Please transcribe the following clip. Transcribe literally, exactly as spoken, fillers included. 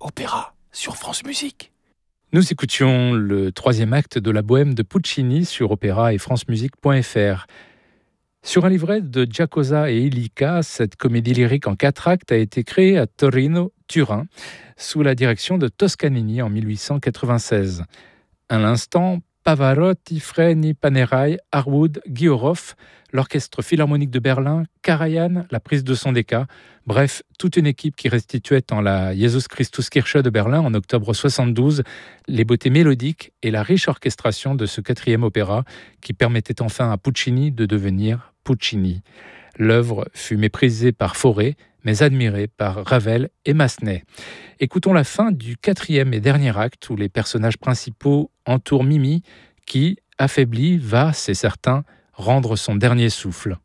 Opéra sur France Musique. Nous écoutions le troisième acte de la Bohème de Puccini sur opéra et francemusique point f r. Sur un livret de Giacosa et Illica, cette comédie lyrique en quatre actes a été créée à Torino, Turin, sous la direction de Toscanini en mille huit cent quatre-vingt-seize. À l'instant, Pavarotti, Freni, Panerai, Harwood, Guillauroff, l'Orchestre Philharmonique de Berlin, Karajan, la prise de son d'Eka, bref, toute une équipe qui restituait en la Jesus Christus Kirche de Berlin en octobre soixante-douze les beautés mélodiques et la riche orchestration de ce quatrième opéra qui permettait enfin à Puccini de devenir Puccini. L'œuvre fut méprisée par Fauré, mais admirée par Ravel et Massenet. Écoutons la fin du quatrième et dernier acte où les personnages principaux entourent Mimi qui, affaiblie, va, c'est certain, rendre son dernier souffle.